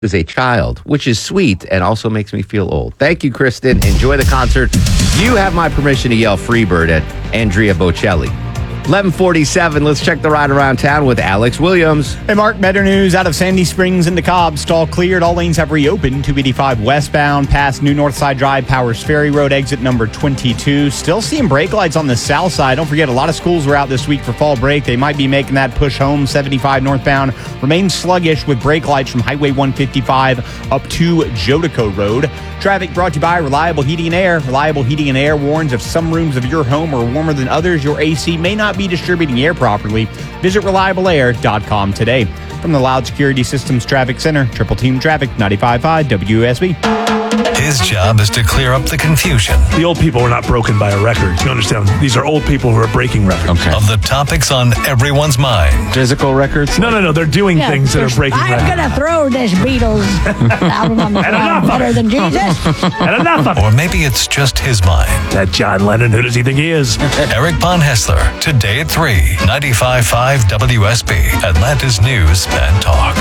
as a child, which is sweet and also makes me feel old. Thank you, Kristen. Enjoy the concert. You have my permission to yell Freebird at Andrea Bocelli. 11:47. Let's check the ride around town with Alex Williams. Hey, Mark, better news out of Sandy Springs into Cobb. Stall cleared. All lanes have reopened. 285 westbound past New Northside Drive, Powers Ferry Road, exit number 22. Still seeing brake lights on the south side. Don't forget, a lot of schools were out this week for fall break. They might be making that push home. 75 northbound remains sluggish with brake lights from Highway 155 up to Jodico Road. Traffic brought to you by Reliable Heating and Air. Reliable Heating and Air warns if some rooms of your home are warmer than others, your AC may not be distributing air properly. Visit reliableair.com today. From the Loud Security Systems Traffic Center, Triple Team Traffic, 95.5 WSB. His job is to clear up the confusion. The old people are not broken by a record. You understand? These are old people who are breaking records. Of the topics on everyone's mind. Physical records? No. They're doing things that are breaking records. I'm going to throw this Beatles album on the ground better than Jesus. And enough of it. Or maybe it's just his mind. That John Lennon, who does he think he is? Eric Von Hessler, today at 3, 95.5 WSB, Atlanta's News and Talk.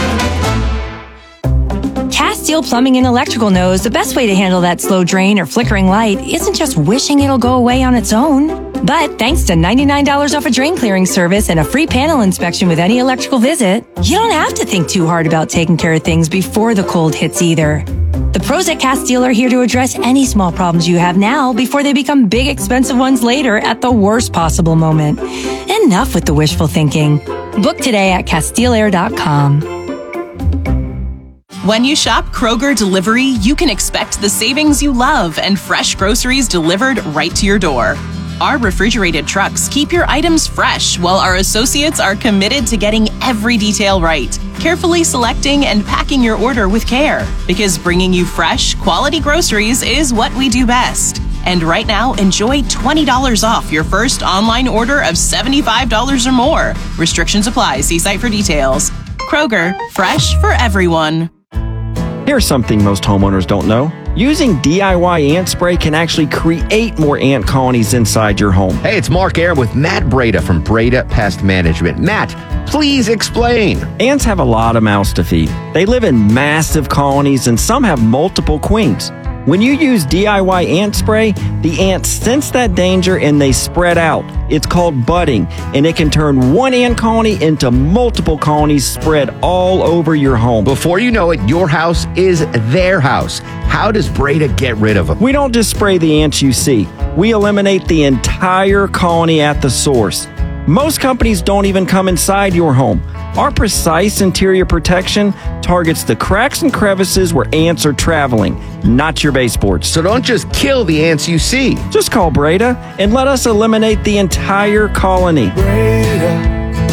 Castile Plumbing and Electrical knows the best way to handle that slow drain or flickering light isn't just wishing it'll go away on its own. But thanks to $99 off a drain clearing service and a free panel inspection with any electrical visit, you don't have to think too hard about taking care of things before the cold hits either. The pros at Castile are here to address any small problems you have now before they become big, expensive ones later at the worst possible moment. Enough with the wishful thinking. Book today at CastileAir.com. When you shop Kroger Delivery, you can expect the savings you love and fresh groceries delivered right to your door. Our refrigerated trucks keep your items fresh, while our associates are committed to getting every detail right, carefully selecting and packing your order with care. Because bringing you fresh, quality groceries is what we do best. And right now, enjoy $20 off your first online order of $75 or more. Restrictions apply. See site for details. Kroger, fresh for everyone. Here's something most homeowners don't know. Using DIY ant spray can actually create more ant colonies inside your home. Hey, it's Mark Air with Matt Breda from Breda Pest Management. Matt, please explain. Ants have a lot of mouths to feed. They live in massive colonies and some have multiple queens. When you use DIY ant spray, the ants sense that danger and they spread out. It's called budding, and it can turn one ant colony into multiple colonies spread all over your home. Before you know it, your house is their house. How does Breda get rid of them? We don't just spray the ants you see. We eliminate the entire colony at the source. Most companies don't even come inside your home. Our precise interior protection targets the cracks and crevices where ants are traveling, not your baseboards. So don't just kill the ants you see. Just call Breda and let us eliminate the entire colony. Breda,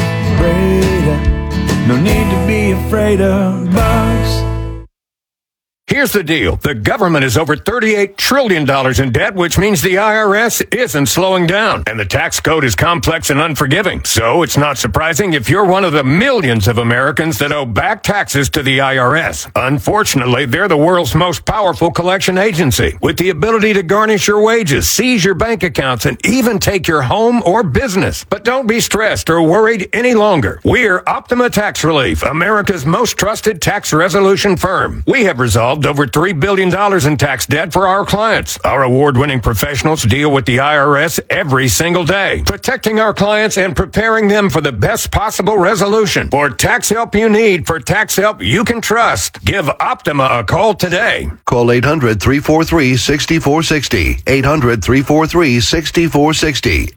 no need to be afraid of bugs. Here's the deal. The government is over $38 trillion in debt, which means the IRS isn't slowing down. And the tax code is complex and unforgiving. So it's not surprising if you're one of the millions of Americans that owe back taxes to the IRS. Unfortunately, they're the world's most powerful collection agency, with the ability to garnish your wages, seize your bank accounts, and even take your home or business. But don't be stressed or worried any longer. We're Optima Tax Relief, America's most trusted tax resolution firm. We have resolved over $3 billion in tax debt for our clients. Our award-winning professionals deal with the IRS every single day, protecting our clients and preparing them for the best possible resolution. For tax help you need, for tax help you can trust, give Optima a call today. Call 800-343-6460. 800-343-6460.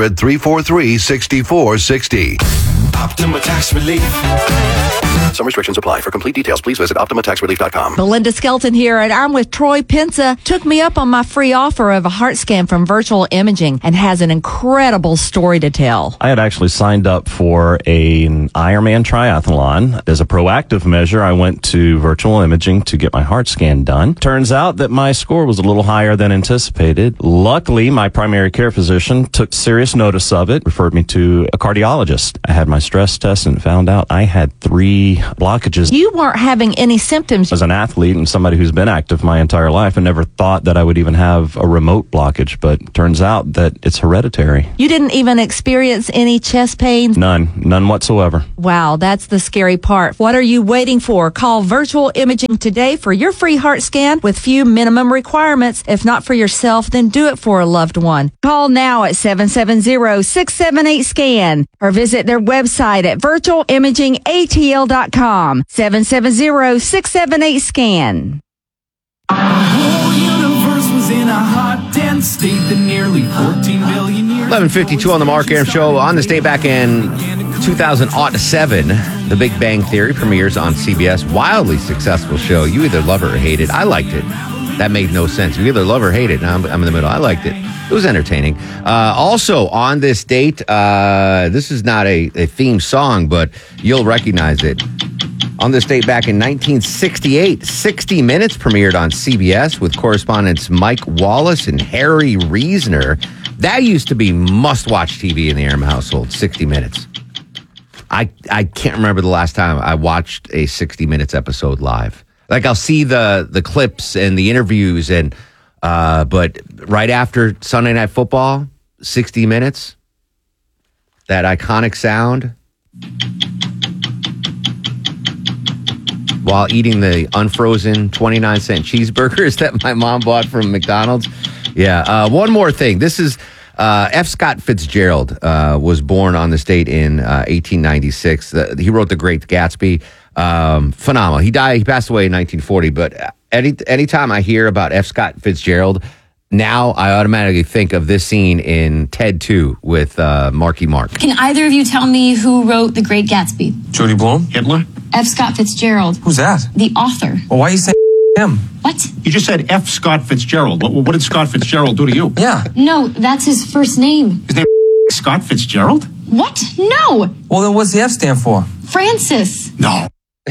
800-343-6460. Optima Tax Relief. Some restrictions apply. For complete details, please visit OptimaTaxRelief.com. Belinda Skelton here, and I'm with Troy Pensa. Took me up on my free offer of a heart scan from Virtual Imaging and has an incredible story to tell. I had actually signed up for an Ironman triathlon. As a proactive measure, I went to Virtual Imaging to get my heart scan done. Turns out that my score was a little higher than anticipated. Luckily, my primary care physician took serious notice of it, referred me to a cardiologist. I had my stress test and found out I had 3 blockages. You weren't having any symptoms. As an athlete and somebody who's been active my entire life, I never thought that I would even have a remote blockage, but turns out that it's hereditary. You didn't even experience any chest pains? None whatsoever. Wow, that's the scary part. What are you waiting for? Call Virtual Imaging today for your free heart scan with few minimum requirements. If not for yourself, then do it for a loved one. Call now at 770-678-SCAN or visit their website at virtualimagingatl.com. 770-678-SCAN. The whole universe was in a hot, dense state that nearly 14 billion years 11:52 on the Mark Arum Show. On this day back in 2007, The Big Bang Theory premieres on CBS. Wildly successful show. You either love it or hate it. I liked it. That made no sense. You either love or hate it. I'm in the middle. I liked it. It was entertaining. Also, on this date, this is not a theme song, but you'll recognize it. On this date back in 1968, 60 Minutes premiered on CBS with correspondents Mike Wallace and Harry Reasoner. That used to be must-watch TV in the Arum household, 60 Minutes. I can't remember the last time I watched a 60 Minutes episode live. Like, I'll see the clips and the interviews, and but right after Sunday Night Football, 60 Minutes, that iconic sound, while eating the unfrozen 29-cent cheeseburgers that my mom bought from McDonald's. Yeah. One more thing. This is F. Scott Fitzgerald was born on this date in 1896. He wrote The Great Gatsby. Phenomenal. He passed away in 1940. But anytime I hear about F. Scott Fitzgerald, now I automatically think of this scene in Ted 2 with Marky Mark. Can either of you tell me who wrote The Great Gatsby? Jody Bloom? Hitler? F. Scott Fitzgerald. Who's that? The author. Well, why are you saying him? What? You just said F. Scott Fitzgerald. What did Scott Fitzgerald do to you? Yeah. No, that's his first name. His name is Scott Fitzgerald? What? No! Well, then what's the F stand for? Francis. No.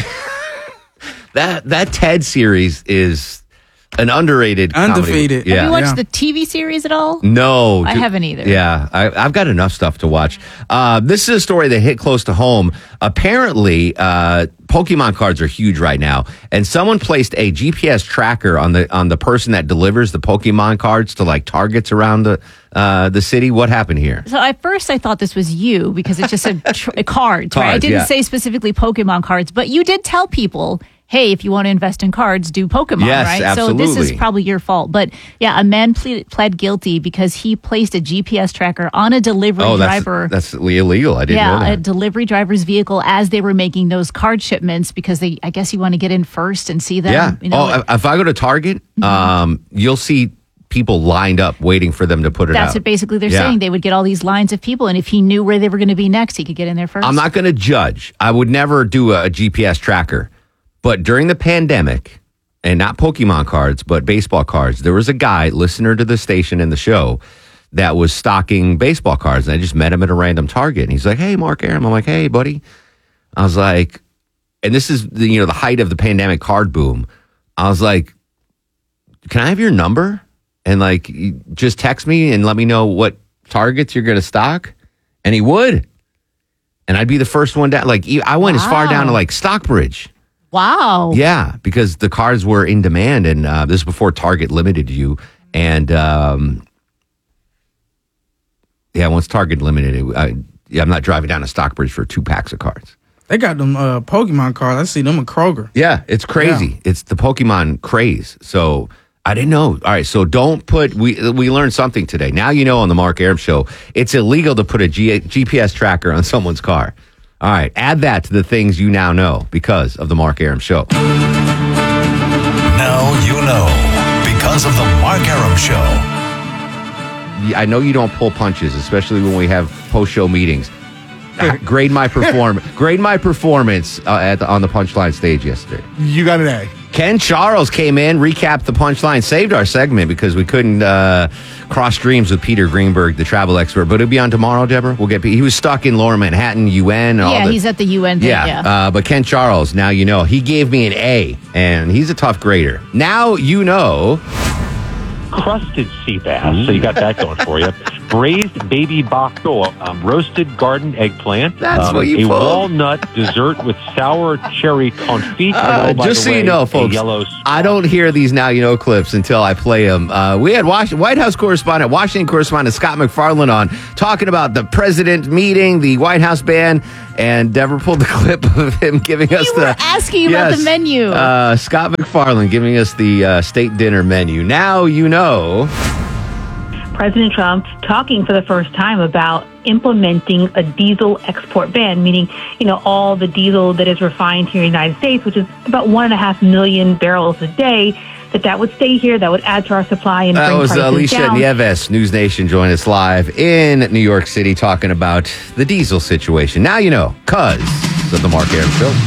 That Ted series is an underrated Undefeated. comedy. Yeah. Have you watched the TV series at all? No. I haven't either. Yeah, I've got enough stuff to watch. This is a story that hit close to home. Apparently, Pokemon cards are huge right now, and someone placed a GPS tracker on the person that delivers the Pokemon cards to like Targets around the city. What happened here? So at first I thought this was you because it just said cards, right? I didn't say specifically Pokemon cards, but you did tell people, hey, if you want to invest in cards, do Pokemon, yes, right? Absolutely. So this is probably your fault. But yeah, a man pled guilty because he placed a GPS tracker on a delivery driver. That's illegal. I didn't know that. A delivery driver's vehicle as they were making those card shipments because I guess you want to get in first and see them. Yeah. You know, if I go to Target, you'll see people lined up waiting for them to put it out. That's what basically they're saying. They would get all these lines of people, and if he knew where they were going to be next, he could get in there first. I'm not going to judge. I would never do a GPS tracker. But during the pandemic, and not Pokemon cards, but baseball cards, there was a guy, listener to the station and the show, that was stocking baseball cards. And I just met him at a random Target. And he's like, hey, Mark Arum. I'm like, hey, buddy. I was like, and this is the height of the pandemic card boom. I was like, can I have your number? And like, just text me and let me know what Targets you're going to stock. And he would. And I'd be the first one down. Like, I went as far down to like Stockbridge. Wow. Yeah, because the cards were in demand, and this is before Target limited you. And once Target limited it, I'm not driving down to Stockbridge for 2 packs of cards. They got them Pokemon cards. I see them at Kroger. Yeah, it's crazy. Yeah. It's the Pokemon craze. So I didn't know. All right, so don't put. We learned something today. Now you know on the Mark Arum Show, it's illegal to put a GPS tracker on someone's car. All right, add that to the things you now know because of the Mark Arum Show. Now you know because of the Mark Arum Show. I know you don't pull punches, especially when we have post-show meetings. Grade my performance on the Punchline stage yesterday. You got an A. Ken Charles came in, recapped the Punchline, saved our segment because we couldn't cross streams with Peter Greenberg, the travel expert. But it'll be on tomorrow, Deborah. He was stuck in Lower Manhattan, UN. He's at the UN thing, yeah. But Ken Charles, now you know. He gave me an A, and he's a tough grader. Now you know. Crusted sea bass, so you got that going for you. braised baby bok choy, roasted garden eggplant, That's what you a pulled. walnut dessert with sour cherry confit. Just so you know, folks, I don't hear these Now You Know clips until I play them. We had White House correspondent, Washington correspondent Scott McFarland on talking about the president meeting, the White House ban, and Deborah pulled the clip of him giving us You were asking about the menu. Scott McFarland giving us the state dinner menu. Now you know. President Trump talking for the first time about implementing a diesel export ban, meaning, all the diesel that is refined here in the United States, which is about 1.5 million barrels a day, that would stay here, that would add to our supply and bring prices down. That was Alicia Nieves, News Nation, joined us live in New York City talking about the diesel situation. Now you know, because of the Mark Arum Show.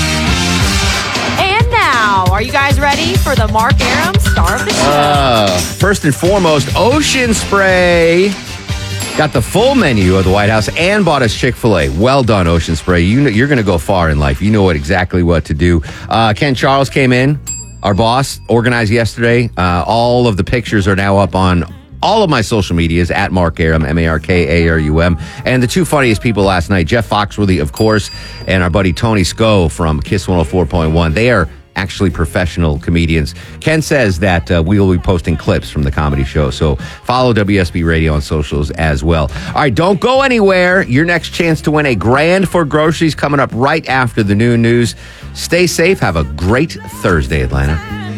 And now, are you guys ready for the Mark Arum Star of the Show? First and foremost, Ocean Spray got the full menu of the White House and bought us Chick-fil-A. Well done, Ocean Spray. You're going to go far in life. You know exactly what to do. Ken Charles came in, our boss, organized yesterday. All of the pictures are now up on all of my social medias at Mark Arum, MarkArum. And the two funniest people last night, Jeff Foxworthy, of course, and our buddy Tony Sko from Kiss 104.1. They are actually professional comedians. Ken says that we will be posting clips from the comedy show, so follow WSB Radio on socials as well. All right, don't go anywhere. Your next chance to win $1,000 for groceries coming up right after the noon news. Stay safe. Have a great Thursday, Atlanta.